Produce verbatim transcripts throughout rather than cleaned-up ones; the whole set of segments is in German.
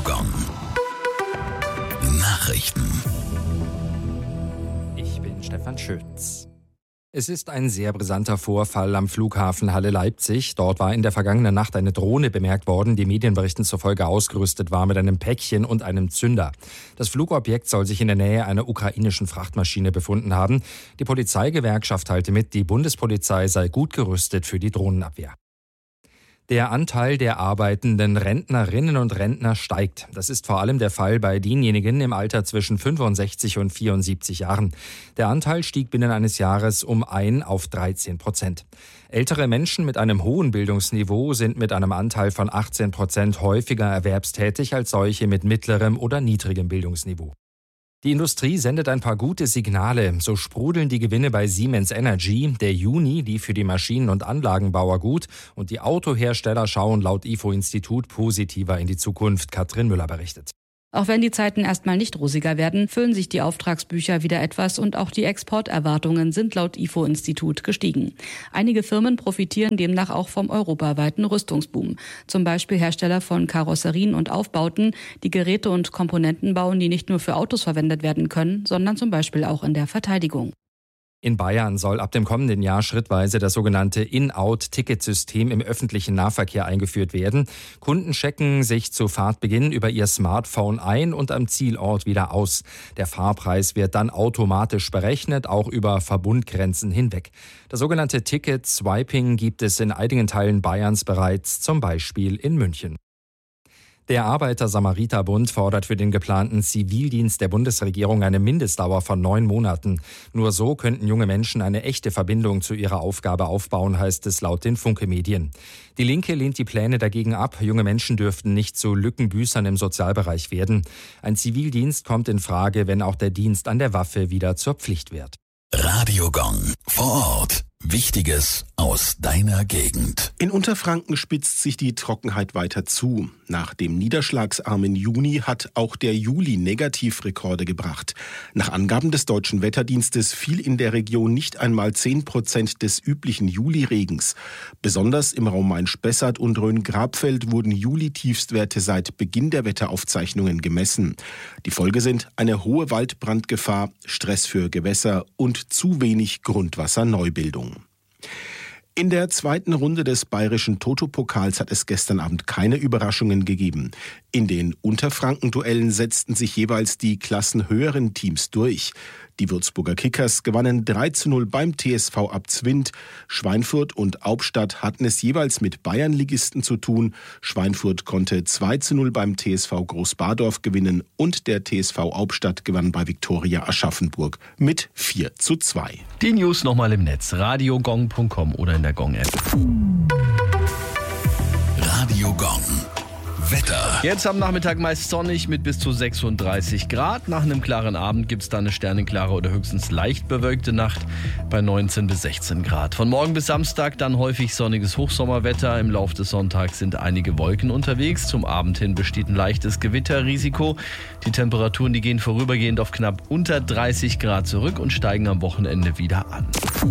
Gong. Nachrichten. Ich bin Stefan Schütz. Es ist ein sehr brisanter Vorfall am Flughafen Halle-Leipzig. Dort war in der vergangenen Nacht eine Drohne bemerkt worden, die Medienberichten zufolge ausgerüstet war mit einem Päckchen und einem Zünder. Das Flugobjekt soll sich in der Nähe einer ukrainischen Frachtmaschine befunden haben. Die Polizeigewerkschaft teilte mit, die Bundespolizei sei gut gerüstet für die Drohnenabwehr. Der Anteil der arbeitenden Rentnerinnen und Rentner steigt. Das ist vor allem der Fall bei denjenigen im Alter zwischen fünfundsechzig und vierundsiebzig Jahren. Der Anteil stieg binnen eines Jahres um ein auf dreizehn Prozent. Ältere Menschen mit einem hohen Bildungsniveau sind mit einem Anteil von achtzehn Prozent häufiger erwerbstätig als solche mit mittlerem oder niedrigem Bildungsniveau. Die Industrie sendet ein paar gute Signale. So sprudeln die Gewinne bei Siemens Energy. Der Juni lief für die Maschinen- und Anlagenbauer gut und die Autohersteller schauen laut I F O-Institut positiver in die Zukunft. Katrin Müller berichtet. Auch wenn die Zeiten erstmal nicht rosiger werden, füllen sich die Auftragsbücher wieder etwas und auch die Exporterwartungen sind laut I F O-Institut gestiegen. Einige Firmen profitieren demnach auch vom europaweiten Rüstungsboom. Zum Beispiel Hersteller von Karosserien und Aufbauten, die Geräte und Komponenten bauen, die nicht nur für Autos verwendet werden können, sondern zum Beispiel auch in der Verteidigung. In Bayern soll ab dem kommenden Jahr schrittweise das sogenannte In-Out-Ticketsystem im öffentlichen Nahverkehr eingeführt werden. Kunden checken sich zu Fahrtbeginn über ihr Smartphone ein und am Zielort wieder aus. Der Fahrpreis wird dann automatisch berechnet, auch über Verbundgrenzen hinweg. Das sogenannte Ticket-Swiping gibt es in einigen Teilen Bayerns bereits, zum Beispiel in München. Der Arbeiter-Samariter-Bund fordert für den geplanten Zivildienst der Bundesregierung eine Mindestdauer von neun Monaten. Nur so könnten junge Menschen eine echte Verbindung zu ihrer Aufgabe aufbauen, heißt es laut den Funke-Medien. Die Linke lehnt die Pläne dagegen ab. Junge Menschen dürften nicht zu Lückenbüßern im Sozialbereich werden. Ein Zivildienst kommt in Frage, wenn auch der Dienst an der Waffe wieder zur Pflicht wird. Radio Gong. Vor Ort. Wichtiges aus deiner Gegend. In Unterfranken spitzt sich die Trockenheit weiter zu. Nach dem niederschlagsarmen Juni hat auch der Juli Negativrekorde gebracht. Nach Angaben des Deutschen Wetterdienstes fiel in der Region nicht einmal zehn Prozent des üblichen Juliregens. Besonders im Raum Main-Spessart und Rhön-Grabfeld wurden Juli-Tiefstwerte seit Beginn der Wetteraufzeichnungen gemessen. Die Folge sind eine hohe Waldbrandgefahr, Stress für Gewässer und zu wenig Grundwasserneubildung. In der zweiten Runde des bayerischen Toto-Pokals hat es gestern Abend keine Überraschungen gegeben. In den Unterfranken-Duellen setzten sich jeweils die klassenhöheren Teams durch. Die Würzburger Kickers gewannen drei zu null beim T S V Abzwind. Schweinfurt und Albstadt hatten es jeweils mit Bayernligisten zu tun. Schweinfurt konnte zwei zu null beim T S V Großbadorf gewinnen und der T S V Albstadt gewann bei Viktoria Aschaffenburg mit vier zu zwei. Die News nochmal im Netz, radiogong punkt com oder in der Gong-App. Radio Gong. Wetter. Jetzt am Nachmittag meist sonnig mit bis zu sechsunddreißig Grad. Nach einem klaren Abend gibt es dann eine sternenklare oder höchstens leicht bewölkte Nacht bei neunzehn bis sechzehn Grad. Von morgen bis Samstag dann häufig sonniges Hochsommerwetter. Im Laufe des Sonntags sind einige Wolken unterwegs. Zum Abend hin besteht ein leichtes Gewitterrisiko. Die Temperaturen, die gehen vorübergehend auf knapp unter dreißig Grad zurück und steigen am Wochenende wieder an.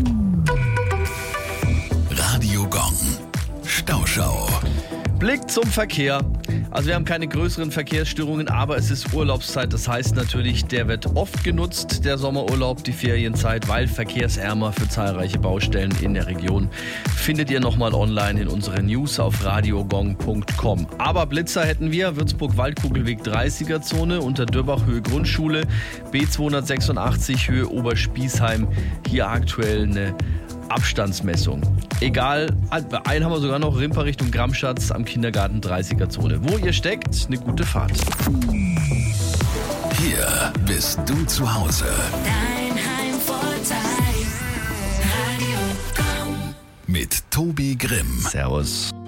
Radio Gong. Stauschau. Blick zum Verkehr. Also wir haben keine größeren Verkehrsstörungen, aber es ist Urlaubszeit. Das heißt natürlich, der wird oft genutzt, der Sommerurlaub, die Ferienzeit, weil verkehrsärmer für zahlreiche Baustellen in der Region. Findet ihr nochmal online in unseren News auf radiogong punkt com. Aber Blitzer hätten wir, Würzburg-Waldkugelweg dreißiger Zone, unter Dörbach Höhe Grundschule, B zweihundertsechsundachtzig Höhe Oberspießheim. Hier aktuell eine Abstandsmessung. Egal, einen haben wir sogar noch, Rimper Richtung Gramschatz am Kindergarten dreißiger Zone. Wo ihr steckt, eine gute Fahrt. Hier bist du zu Hause. Dein Heimvorteil. Radio Gong. Mit Tobi Grimm. Servus.